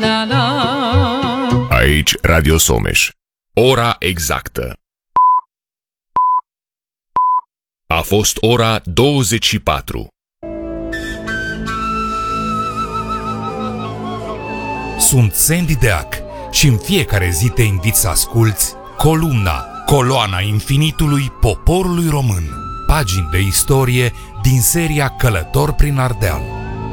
Aici Radio Someș. Ora exactă. A fost ora 24. Sunt Sandy Deac și în fiecare zi te invit să asculți Coloana infinitului poporului român. Pagini de istorie din seria Călător prin Ardeal.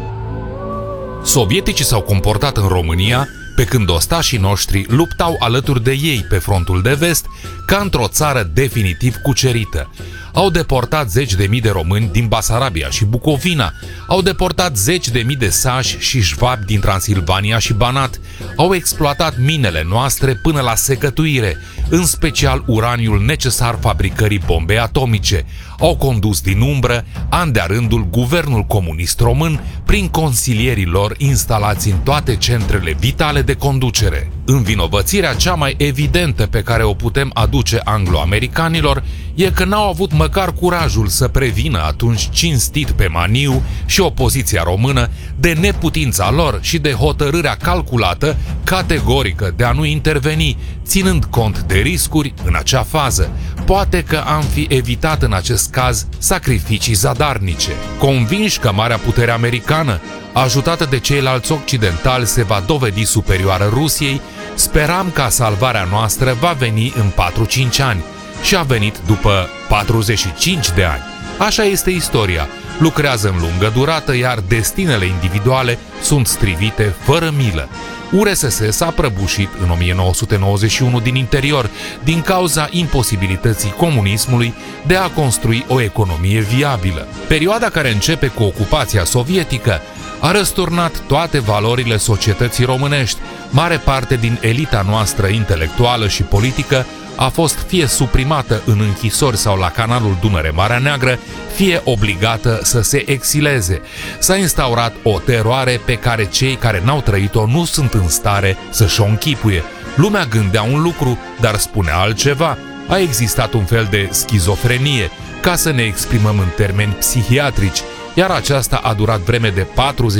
Sovieticii s-au comportat în România pe când ostașii noștri luptau alături de ei pe frontul de vest ca într-o țară definitiv cucerită. Au deportat 10.000 de români din Basarabia și Bucovina, au deportat 10.000 de sași și șvabi din Transilvania și Banat, au exploatat minele noastre până la secătuire, în special uraniul necesar fabricării bombei atomice, au condus din umbră, an de-a rândul, guvernul comunist român prin consilierii lor instalați în toate centrele vitale de conducere. Învinovățirea cea mai evidentă pe care o putem aduce anglo-americanilor e că n-au avut măcar curajul să prevină atunci cinstit pe Maniu și opoziția română de neputința lor și de hotărârea calculată, categorică, de a nu interveni, ținând cont de riscuri în acea fază. Poate că am fi evitat în acest caz sacrificii zadarnice. Convinși că marea putere americană, ajutată de ceilalți occidentali, se va dovedi superioară Rusiei, speram că salvarea noastră va veni în 4-5 ani. Și a venit după 45 de ani. Așa este istoria. Lucrează în lungă durată, iar destinele individuale sunt strivite fără milă. URSS s-a prăbușit în 1991 din interior din cauza imposibilității comunismului de a construi o economie viabilă. Perioada care începe cu ocupația sovietică a răsturnat toate valorile societății românești. Mare parte din elita noastră intelectuală și politică a fost fie suprimată în închisori sau la canalul Dunăre-Marea Neagră, fie obligată să se exileze. S-a instaurat o teroare pe care cei care n-au trăit-o nu sunt în stare să-și o închipuie. Lumea gândea un lucru, dar spunea altceva. A existat un fel de schizofrenie, ca să ne exprimăm în termeni psihiatrici, iar aceasta a durat vreme de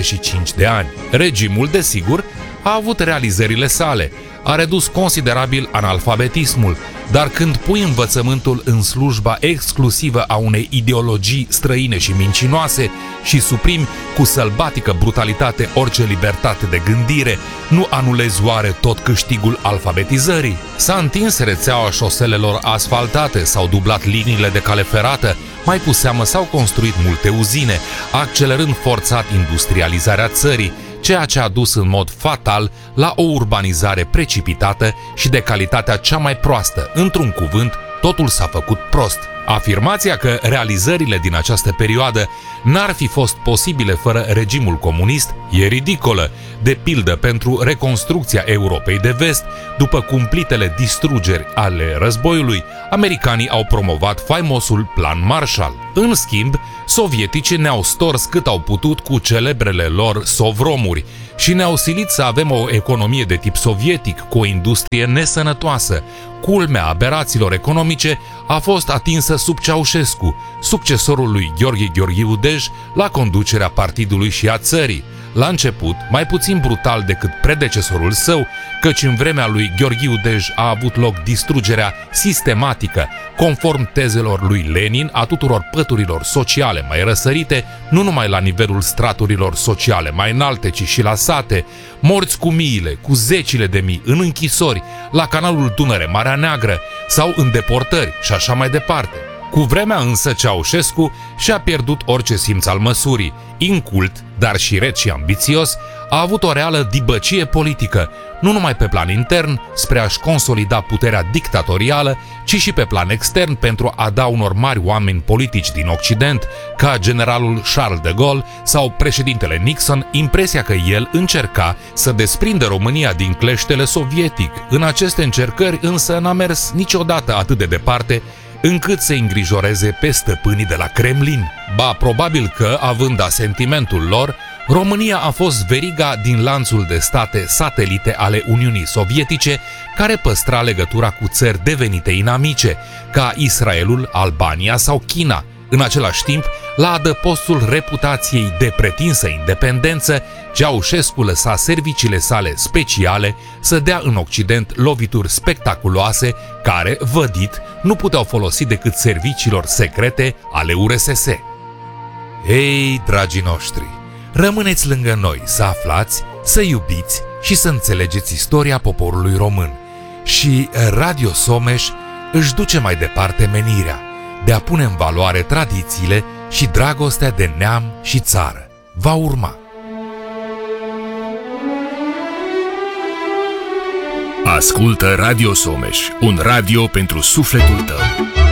45 de ani. Regimul, desigur, a avut realizările sale. A redus considerabil analfabetismul, dar când pui învățământul în slujba exclusivă a unei ideologii străine și mincinoase și suprimi cu sălbatică brutalitate orice libertate de gândire, nu anulezi oare tot câștigul alfabetizării? S-a întins rețeaua șoselelor asfaltate, s-au dublat liniile de cale ferată, mai cu seamă s-au construit multe uzine, accelerând forțat industrializarea țării, ceea ce a dus în mod fatal la o urbanizare precipitată și de calitatea cea mai proastă. Într-un cuvânt, totul s-a făcut prost. Afirmația că realizările din această perioadă n-ar fi fost posibile fără regimul comunist e ridicolă. De pildă, pentru reconstrucția Europei de Vest, după cumplitele distrugeri ale războiului, americanii au promovat faimosul Plan Marshall. În schimb, sovieticii ne-au stors cât au putut cu celebrele lor sovromuri și ne-au silit să avem o economie de tip sovietic, cu o industrie nesănătoasă. Culmea aberațiilor economice a fost atinsă sub Ceaușescu, succesorul lui Gheorghe Gheorghiu Dej la conducerea partidului și a țării. La început, mai puțin brutal decât predecesorul său, căci în vremea lui Gheorghiu Dej a avut loc distrugerea sistematică, conform tezelor lui Lenin, a tuturor păturilor sociale mai răsărite, nu numai la nivelul straturilor sociale mai înalte, ci și la sate, morți cu miile, cu zecile de mii, în închisori, la canalul Dunăre-Marea Neagră sau în deportări și așa mai departe. Cu vremea însă Ceaușescu și-a pierdut orice simț al măsurii. Incult, dar și ret și ambițios, a avut o reală dibăcie politică, nu numai pe plan intern, spre a-și consolida puterea dictatorială, ci și pe plan extern pentru a da unor mari oameni politici din Occident, ca generalul Charles de Gaulle sau președintele Nixon, impresia că el încerca să desprindă România din cleștele sovietic. În aceste încercări însă n-a mers niciodată atât de departe încât să îngrijoreze pe stăpânii de la Kremlin. Ba, probabil că, având asentimentul lor, România a fost veriga din lanțul de state satelite ale Uniunii Sovietice, care păstra legătura cu țări devenite inamice, ca Israelul, Albania sau China. În același timp, la adăpostul reputației de pretinsă independență, Ceaușescu lăsa serviciile sale speciale să dea în Occident lovituri spectaculoase care, vădit, nu puteau folosi decât serviciilor secrete ale URSS. Ei, dragii noștri, rămâneți lângă noi să aflați, să iubiți și să înțelegeți istoria poporului român. Și Radio Someș își duce mai departe menirea de a pune în valoare tradițiile și dragostea de neam și țară. Va urma. Ascultă Radio Someș, un radio pentru sufletul tău.